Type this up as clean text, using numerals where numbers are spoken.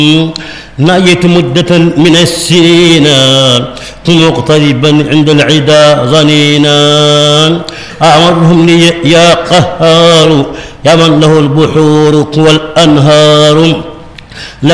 نأيت مدة من السنين مقتربا عند العدا ظنينا أعمرهم لي يا قهار يا من له البحور والأنهار